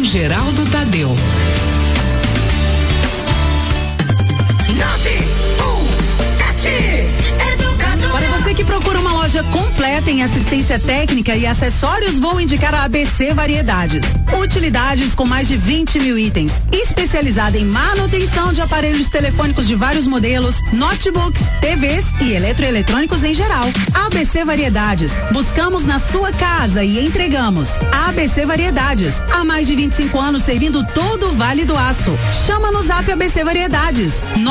Geraldo Tadeu. Para você que procura uma loja completa em assistência técnica e acessórios, vou indicar a ABC Variedades. Utilidades com mais de 20 mil itens. Especializada em manutenção de aparelhos telefônicos de vários modelos, notebooks, TVs e eletroeletrônicos em geral. ABC Variedades. Buscamos na sua casa e entregamos. ABC Variedades. Há mais de 25 anos servindo todo o Vale do Aço. Chama no Zap ABC Variedades.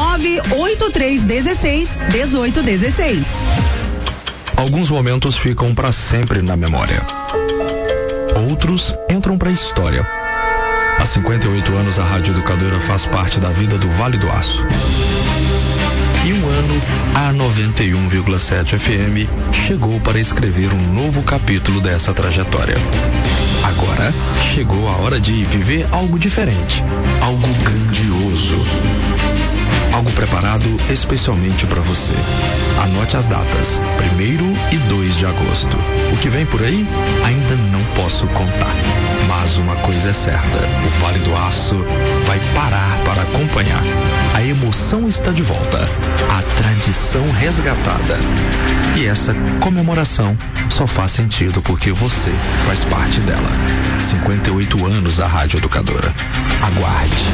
98316-1816. Alguns momentos ficam para sempre na memória. Outros entram para a história. Há 58 anos a Rádio Educadora faz parte da vida do Vale do Aço. E um ano, a 91,7 FM chegou para escrever um novo capítulo dessa trajetória. Agora, chegou a hora de viver algo diferente, algo grandioso. Algo preparado especialmente para você. Anote as datas, 1º e 2 de agosto. O que vem por aí, ainda não posso contar. Mas uma coisa é certa, o Vale do Aço vai parar para acompanhar. A emoção está de volta, a tradição resgatada. E essa comemoração só faz sentido porque você faz parte dela. 58 anos da Rádio Educadora. Aguarde.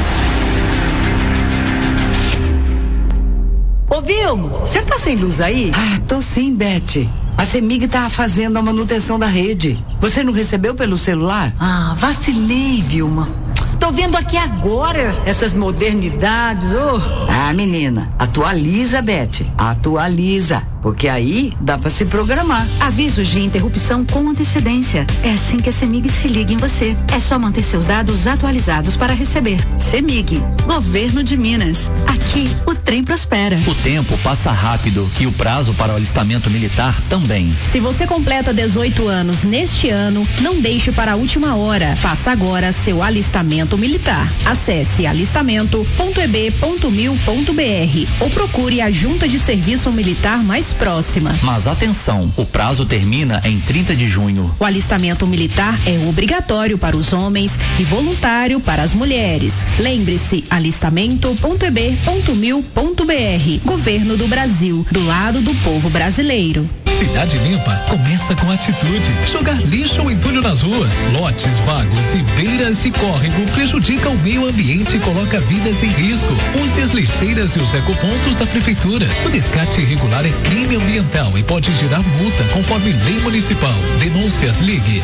Ô Vilmo, você tá sem luz aí? Tô sim, Beth. A CEMIG tá fazendo a manutenção da rede. Você não recebeu pelo celular? Vacilei, Vilma. Tô vendo aqui agora essas modernidades, Menina, atualiza, Beth. Atualiza. Porque aí dá pra se programar. Avisos de interrupção com antecedência. É assim que a CEMIG se liga em você. É só manter seus dados atualizados para receber. CEMIG, Governo de Minas. Aqui, o trem prospera. O tempo passa rápido e o prazo para o alistamento militar também. Se você completa 18 anos neste ano, não deixe para a última hora. Faça agora seu alistamento militar. Acesse alistamento.eb.mil.br ou procure a Junta de Serviço Militar mais próxima. Mas atenção, o prazo termina em 30 de junho. O alistamento militar é obrigatório para os homens e voluntário para as mulheres. Lembre-se, alistamento.eb.mil.br. Governo do Brasil, do lado do povo brasileiro. Cidade Limpa começa com atitude. Jogar lixo ou entulho nas ruas, lotes vagos e beiras de córrego prejudicam o meio ambiente e coloca vidas em risco. Use as lixeiras e os ecopontos da prefeitura. O descarte irregular é crime ambiental e pode gerar multa conforme lei municipal. Denúncias, ligue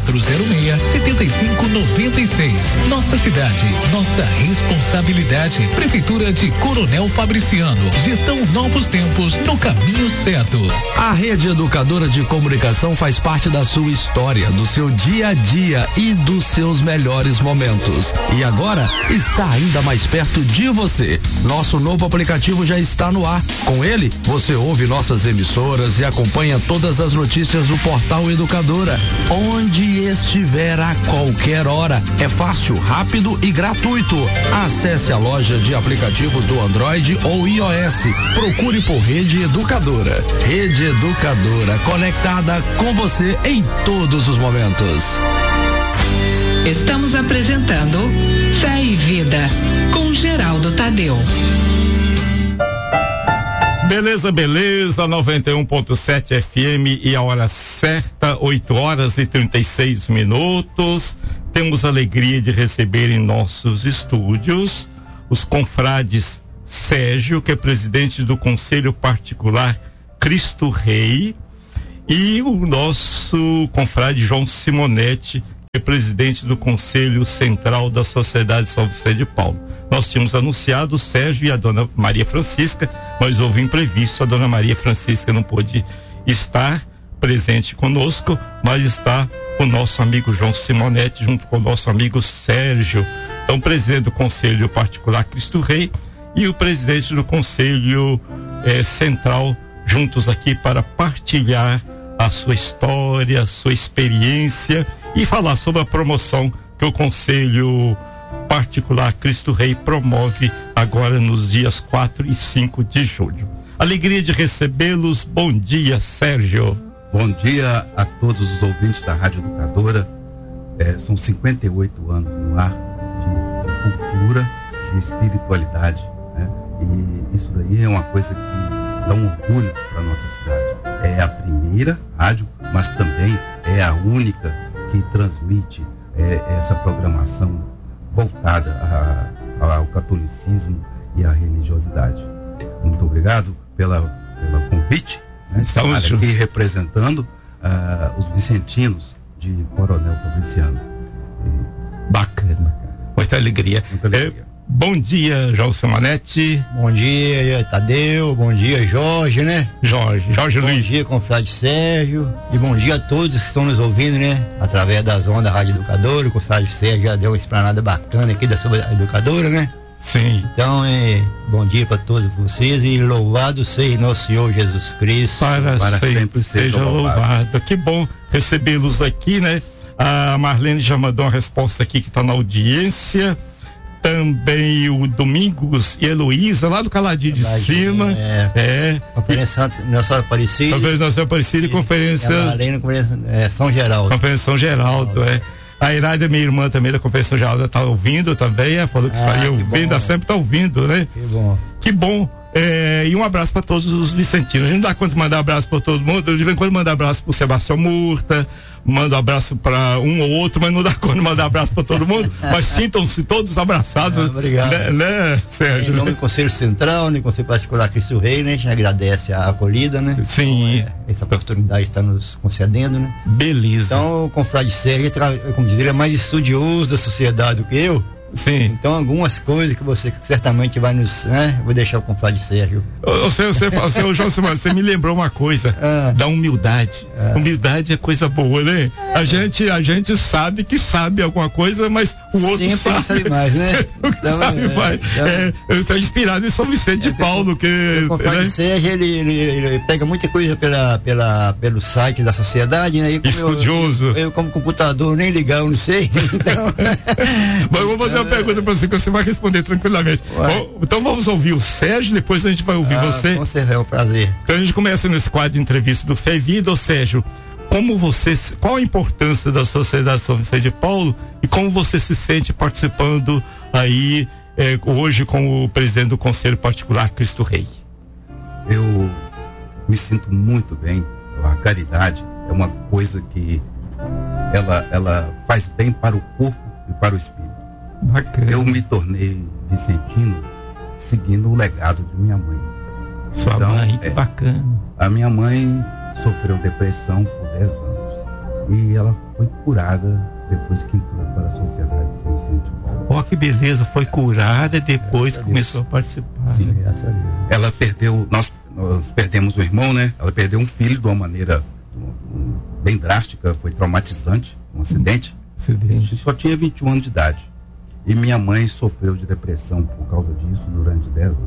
3406-7596. Nossa cidade, nossa responsabilidade. Prefeitura de Coronel Fabriciano. Gestão Novos Tempos, no caminho certo. A Rede Educadora de Comunicação faz parte da sua história, do seu dia a dia e dos seus melhores momentos. E agora está ainda mais perto de você. Nosso novo aplicativo já está no ar. Com ele, você ouve nossas emissoras e acompanha todas as notícias do Portal Educadora, onde estiver a qualquer hora. É fácil, rápido e gratuito. Acesse a loja de aplicativos do Android ou iOS. Procure por Rede Educadora. Rede Educadora, conectada com você em todos os momentos. Estamos apresentando Fé e Vida com Geraldo Tadeu. Beleza, 91.7 FM e a hora certa, 8h36. Temos a alegria de receber em nossos estúdios os confrades Sérgio, que é presidente do Conselho Particular Cristo Rei, e o nosso confrade João Simonetti, que é presidente do Conselho Central da Sociedade São Vicente de Paulo. Nós tínhamos anunciado o Sérgio e a dona Maria Francisca, mas houve imprevisto, a dona Maria Francisca não pôde estar presente conosco, mas está o nosso amigo João Simonetti junto com o nosso amigo Sérgio. Então, presidente do Conselho Particular Cristo Rei e o presidente do Conselho Central, juntos aqui para partilhar a sua história, a sua experiência e falar sobre a promoção que o Conselho Particular Cristo Rei promove agora nos dias 4 e 5 de julho. Alegria de recebê-los. Bom dia, Sérgio. Bom dia a todos os ouvintes da Rádio Educadora. São 58 anos no ar de cultura, de espiritualidade, né? E isso daí é uma coisa que dá um orgulho para nossa cidade. É a primeira rádio, mas também é a única que transmite essa programação voltada ao catolicismo e à religiosidade. Muito obrigado pelo convite, né? Estamos aqui representando os vicentinos de Coronel Fabriciano. Bacana. Muita alegria. Bom dia, João Manete. Bom dia, Tadeu. Bom dia, Jorge, né? Jorge Luiz. Bom dia, confrade Sérgio. E bom dia a todos que estão nos ouvindo, né? Através das ondas Rádio Educadora. O confrade Sérgio já deu uma explanada bacana aqui sobre a Educadora, né? Sim. Então, bom dia para todos vocês e louvado seja nosso Senhor Jesus Cristo. Para sempre seja louvado. Que bom recebê-los aqui, né? A Marlene já mandou uma resposta aqui que está na audiência. Também o Domingos e Heloísa, lá do Caladinho de cima. Conferência Nossa Senhora Aparecida. Conferência Nossa Senhora Aparecida e Conferência. São Geraldo. Conferência São Geraldo, A Iraida, minha irmã também da Conferência São Geraldo, está ouvindo também. Falou que estaria ouvindo, sempre está ouvindo, né? Que bom. Que bom. E um abraço para todos os vicentinos. A gente não dá conta de mandar abraço para todo mundo. Eu de vez em quando mando abraço para o Sebastião Murta, mando abraço para um ou outro, mas não dá conta de mandar abraço para todo mundo. Mas sintam-se todos abraçados. Obrigado. Né, Sérgio? Em nome do Conselho Central, né, Conselho Particular Cristo Rei, né? A gente agradece a acolhida, né? Sim. Então, essa oportunidade está nos concedendo, né? Beleza. Então, o confrade Sérgio, como dizer, ele é mais estudioso da sociedade do que eu. Sim. Então, algumas coisas que você certamente vai nos, né? Vou deixar o confrade Sérgio. Você me lembrou uma coisa da humildade. Humildade é coisa boa, né? A gente sabe que sabe alguma coisa, mas o outro sempre sabe mais, né? Então, eu estou inspirado em São Vicente de Paulo, que o confrade Sérgio, ele pega muita coisa pelo site da sociedade, né? Estudioso. Eu como computador nem ligar, eu não sei. Então, mas eu vou fazer uma pergunta para você que você vai responder tranquilamente. Então vamos ouvir o Sérgio, depois a gente vai ouvir você. Com certeza, é um prazer. Então a gente começa nesse quadro de entrevista do Fé e Vida. Ô Sérgio, qual a importância da Sociedade São Vicente de Paulo e como você se sente participando aí hoje como presidente do Conselho Particular Cristo Rei? Eu me sinto muito bem. A caridade é uma coisa que ela faz bem para o corpo e para o espírito. Bacana. Eu me tornei vicentino seguindo o legado de minha mãe. Sua mãe, que bacana. A minha mãe sofreu depressão por 10 anos e ela foi curada depois que entrou para a Sociedade de São Vicente de Paulo. Ó, que beleza, foi curada depois que começou a participar. Sim, graças a Deus. Ela perdeu, nós perdemos um irmão, né? Ela perdeu um filho de uma maneira bem drástica, foi traumatizante, um acidente. A gente só tinha 21 anos de idade. E minha mãe sofreu de depressão por causa disso durante 10 anos.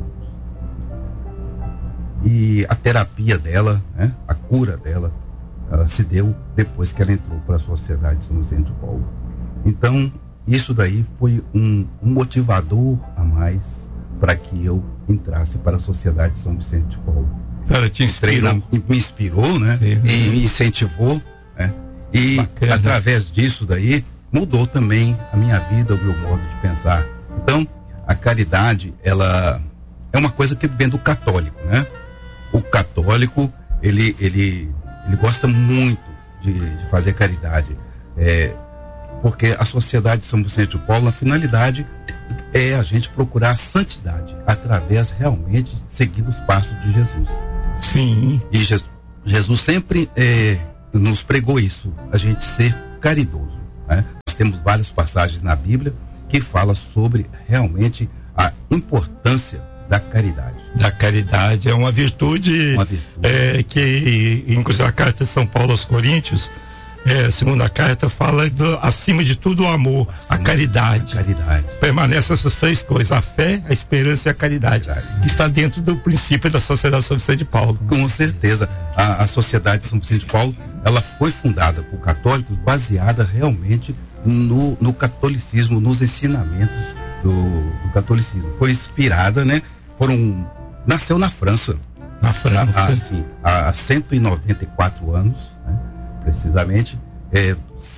E a terapia dela, né, a cura dela, se deu depois que ela entrou para a Sociedade de São Vicente de Paulo. Então, isso daí foi um motivador a mais para que eu entrasse para a Sociedade de São Vicente de Paulo. Ela te inspirou? Me inspirou, né? E me incentivou, né? E bacana. Através disso daí, mudou também a minha vida, o meu modo de pensar. Então, a caridade, ela é uma coisa que vem do católico, né? O católico, ele gosta muito de fazer caridade. Porque a Sociedade de São Vicente de Paulo, a finalidade é a gente procurar a santidade, através realmente de seguir os passos de Jesus. Sim. E Jesus sempre nos pregou isso, a gente ser caridoso, né? Nós temos várias passagens na Bíblia que falam sobre realmente a importância da caridade. Da caridade é uma virtude, que, inclusive, a carta de São Paulo aos Coríntios, segunda carta, fala acima de tudo o amor, a caridade. Permanece essas três coisas: a fé, a esperança e a caridade, que está dentro do princípio da Sociedade São Vicente de Paulo. Com certeza. A Sociedade de São Vicente de Paulo, ela foi fundada por católicos, baseada realmente no catolicismo, nos ensinamentos do catolicismo. Foi inspirada, né? Nasceu na França. Na França. Há 194 anos, né? Precisamente,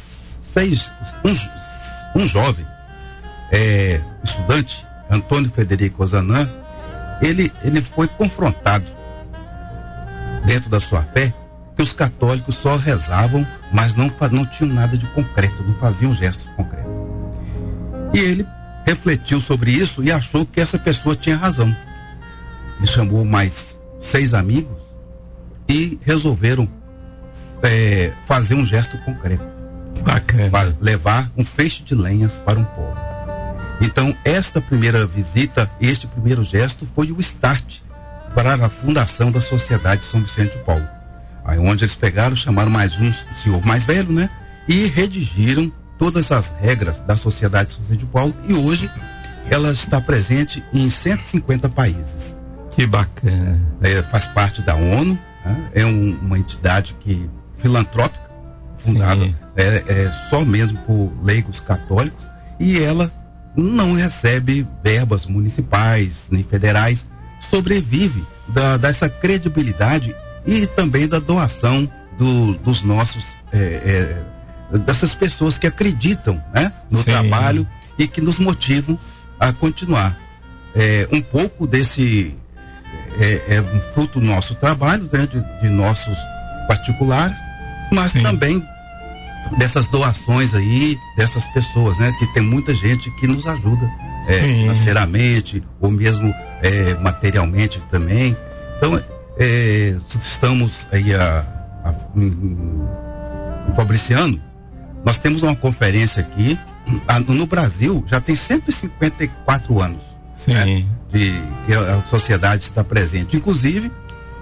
um jovem estudante, Antônio Frederico Ozanam, ele foi confrontado dentro da sua fé que os católicos só rezavam, mas não tinham nada de concreto, não faziam gestos concretos. E ele refletiu sobre isso e achou que essa pessoa tinha razão. Ele chamou mais 6 amigos e resolveram fazer um gesto concreto. Bacana. Levar um feixe de lenhas para um pobre. Então, esta primeira visita, este primeiro gesto foi o start para a fundação da Sociedade de São Vicente de Paulo. Aí onde eles pegaram, chamaram mais um senhor mais velho, né? E redigiram todas as regras da Sociedade de São Vicente de Paulo, e hoje ela está presente em 150 países. Que bacana. Faz parte da ONU, né? É uma entidade filantrópica, fundada só mesmo por leigos católicos, e ela não recebe verbas municipais nem federais, sobrevive dessa credibilidade e também da doação dos nossos dessas pessoas que acreditam, né, no trabalho e que nos motivam a continuar. Um pouco desse um fruto do nosso trabalho, né, de nossos particulares, mas também dessas doações aí, dessas pessoas, né, que tem muita gente que nos ajuda financeiramente ou mesmo materialmente também. Então, estamos aí em Fabriciano, nós temos uma conferência aqui, no Brasil já tem 154 anos, né, que a sociedade está presente. Inclusive,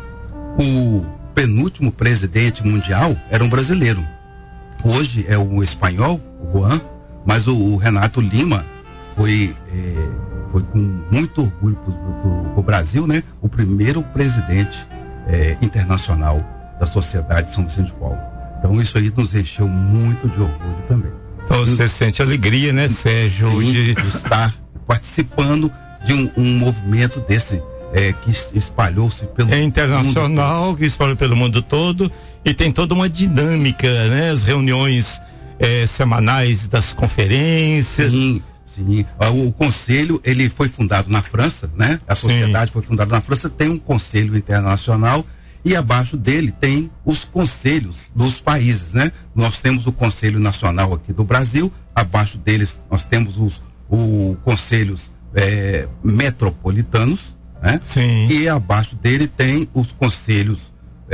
o penúltimo presidente mundial era um brasileiro. Hoje é o espanhol, o Juan, mas o Renato Lima foi com muito orgulho para o Brasil, né? O primeiro presidente internacional da Sociedade de São Vicente de Paulo. Então isso aí nos encheu muito de orgulho também. Então você sente alegria, né, Sérgio? Sim, de estar participando de um movimento desse que espalhou-se pelo mundo internacional, que espalhou pelo mundo todo, e tem toda uma dinâmica, né? As reuniões semanais das conferências. Sim. O conselho, ele foi fundado na França, né? A sociedade foi fundada na França, tem um conselho internacional e abaixo dele tem os conselhos dos países, né? Nós temos o Conselho Nacional aqui do Brasil, abaixo deles nós temos os conselhos metropolitanos, né? E abaixo dele tem os conselhos,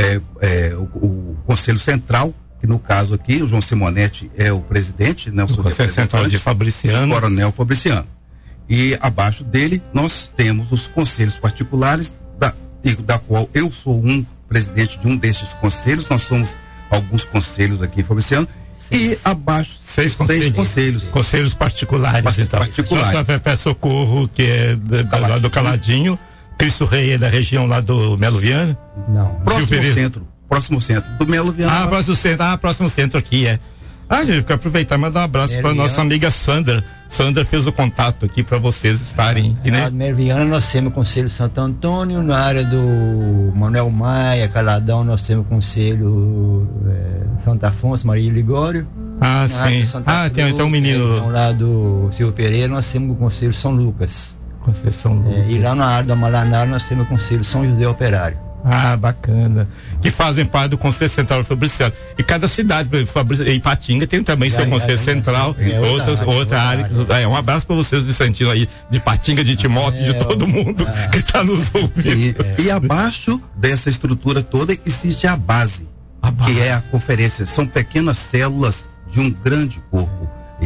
o Conselho Central, que no caso aqui, o João Simonetti é o presidente, né? O Conselho Central de Fabriciano. O Coronel Fabriciano. E abaixo dele nós temos os conselhos particulares, da qual eu sou um presidente de um desses conselhos. Nós somos alguns conselhos aqui em Fabriciano. E abaixo, seis conselhos. Conselhos particulares. Então. Nossa Pepe Socorro, que é lá do Caladinho. Cristo Rei é da região lá do Melo Viana? Não. Próximo centro. Do Melo Viana. Próximo centro aqui, gente, quero aproveitar e mandar um abraço para nossa amiga Sandra. Sandra fez o contato aqui para vocês estarem aqui, né? Na Melo Viana nós temos o Conselho Santo Antônio, na área do Manuel Maia, Caladão, nós temos o Conselho Santo Afonso, Maria Ligório. Tem um menino. Ao lado do Silvio Pereira, nós temos o Conselho São Lucas. São Lucas. E lá na área do Amalanaro nós temos o Conselho São José Operário. Bacana. Que fazem parte do Conselho Central do Fabriciano. E cada cidade, por exemplo, Ipatinga tem também seu Conselho Central, outra área. Um abraço para vocês, Vicentino, aí, de Ipatinga, de Timóteo, de todo mundo que está nos ouvindo. E abaixo dessa estrutura toda existe a base, que é a conferência. São pequenas células de um grande corpo.